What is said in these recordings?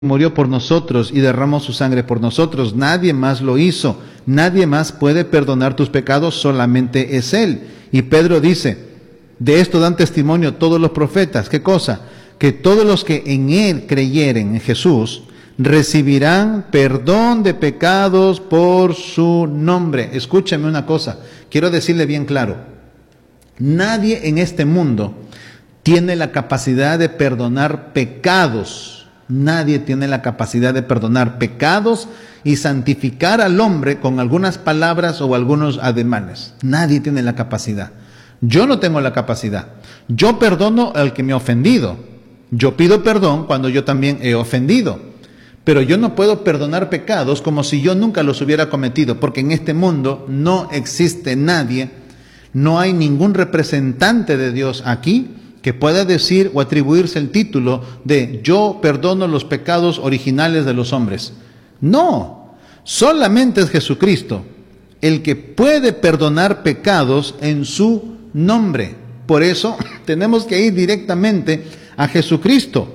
murió por nosotros y derramó su sangre por nosotros. Nadie más lo hizo. Nadie más puede perdonar tus pecados, solamente es Él. Y Pedro dice, de esto dan testimonio todos los profetas. ¿Qué cosa? Que todos los que en Él creyeren, en Jesús, recibirán perdón de pecados por su nombre. Escúchame una cosa, quiero decirle bien claro. Nadie en este mundo tiene la capacidad de perdonar pecados. Nadie tiene la capacidad de perdonar pecados y santificar al hombre con algunas palabras o algunos ademanes. Nadie tiene la capacidad. Yo no tengo la capacidad. Yo perdono al que me ha ofendido. Yo pido perdón cuando yo también he ofendido. Pero yo no puedo perdonar pecados como si yo nunca los hubiera cometido, porque en este mundo no existe nadie, no hay ningún representante de Dios aquí que pueda decir o atribuirse el título de yo perdono los pecados originales de los hombres. No, solamente es Jesucristo el que puede perdonar pecados en su nombre. Por eso tenemos que ir directamente a Jesucristo.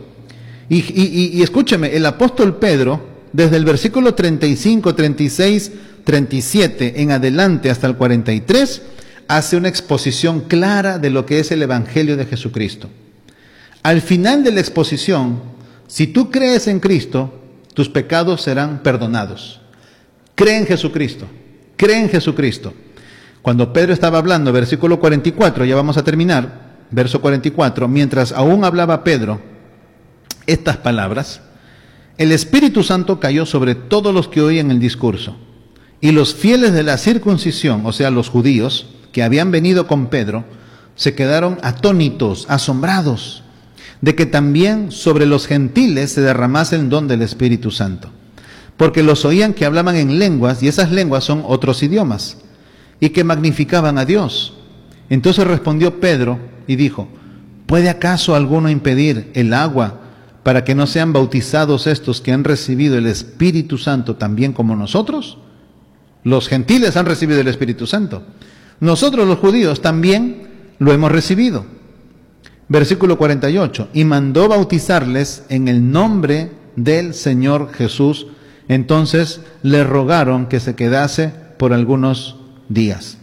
Y escúcheme, el apóstol Pedro, desde el versículo 35, 36, 37 en adelante hasta el 43, hace una exposición clara de lo que es el Evangelio de Jesucristo. Al final de la exposición, si tú crees en Cristo, tus pecados serán perdonados. Cree en Jesucristo, cree en Jesucristo. Cuando Pedro estaba hablando, versículo 44, ya vamos a terminar, verso 44, mientras aún hablaba Pedro estas palabras, el Espíritu Santo cayó sobre todos los que oían el discurso. Y los fieles de la circuncisión, o sea, los judíos, que habían venido con Pedro, se quedaron atónitos, asombrados, de que también sobre los gentiles se derramase el don del Espíritu Santo, porque los oían que hablaban en lenguas, y esas lenguas son otros idiomas, y que magnificaban a Dios. Entonces respondió Pedro y dijo, ¿puede acaso alguno impedir el agua para que no sean bautizados estos que han recibido el Espíritu Santo también como nosotros? Los gentiles han recibido el Espíritu Santo. Nosotros los judíos también lo hemos recibido. Versículo 48. Y mandó bautizarles en el nombre del Señor Jesús. Entonces le rogaron que se quedase por algunos días.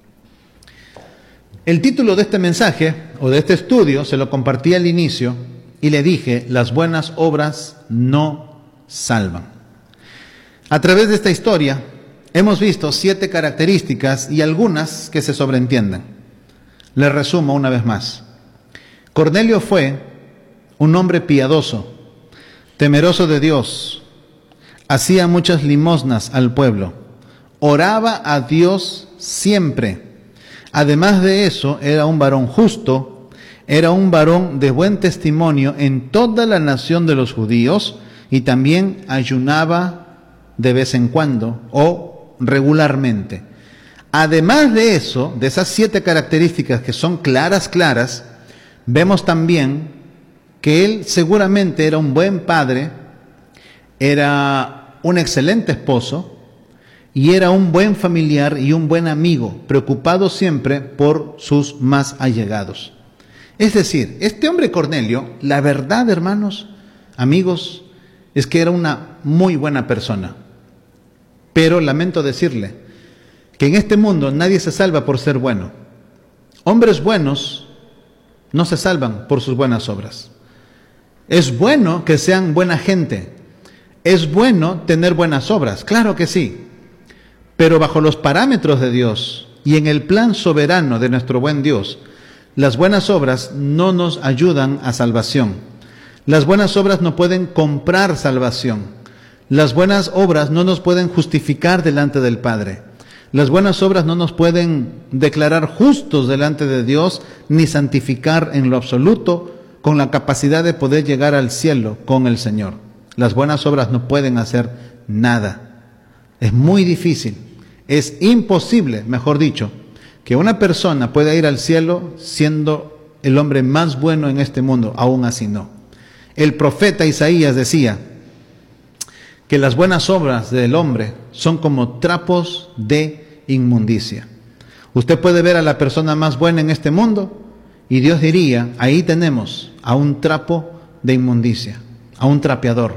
El título de este mensaje o de este estudio se lo compartí al inicio y le dije, las buenas obras no salvan. A través de esta historia hemos visto 7 características y algunas que se sobreentienden. Les resumo una vez más. Cornelio fue un hombre piadoso, temeroso de Dios, hacía muchas limosnas al pueblo, oraba a Dios siempre. Además de eso, era un varón justo, era un varón de buen testimonio en toda la nación de los judíos y también ayunaba de vez en cuando o regularmente. Además de eso, de esas 7 características que son claras, vemos también que él seguramente era un buen padre, era un excelente esposo y era un buen familiar y un buen amigo, preocupado siempre por sus más allegados. Es decir, este hombre Cornelio, la verdad, hermanos, amigos, es que era una muy buena persona. Pero lamento decirle que en este mundo nadie se salva por ser bueno. Hombres buenos no se salvan por sus buenas obras. Es bueno que sean buena gente. Es bueno tener buenas obras, claro que sí. Pero bajo los parámetros de Dios y en el plan soberano de nuestro buen Dios, las buenas obras no nos ayudan a salvación. Las buenas obras no pueden comprar salvación. Las buenas obras no nos pueden justificar delante del Padre. Las buenas obras no nos pueden declarar justos delante de Dios, ni santificar en lo absoluto, con la capacidad de poder llegar al cielo con el Señor. Las buenas obras no pueden hacer nada. Es muy difícil, es imposible, mejor dicho, que una persona pueda ir al cielo siendo el hombre más bueno en este mundo, aún así no. El profeta Isaías decía que las buenas obras del hombre son como trapos de inmundicia. Usted puede ver a la persona más buena en este mundo y Dios diría, ahí tenemos a un trapo de inmundicia, a un trapeador.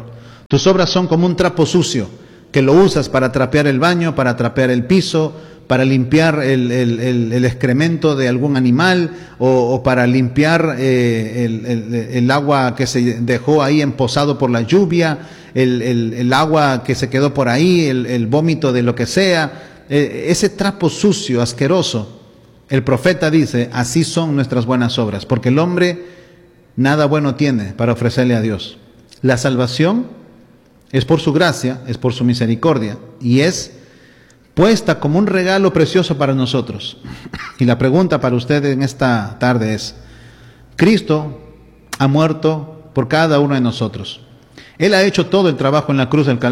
Tus obras son como un trapo sucio, que lo usas para trapear el baño, para trapear el piso, para limpiar el excremento de algún animal, o para limpiar el agua que se dejó ahí emposado por la lluvia, el agua que se quedó por ahí, el vómito de lo que sea, ese trapo sucio, asqueroso. El profeta dice, así son nuestras buenas obras, porque el hombre nada bueno tiene para ofrecerle a Dios. La salvación es por su gracia, es por su misericordia, y es puesta como un regalo precioso para nosotros. Y la pregunta para ustedes en esta tarde es, Cristo ha muerto por cada uno de nosotros. Él ha hecho todo el trabajo en la cruz del Calvario.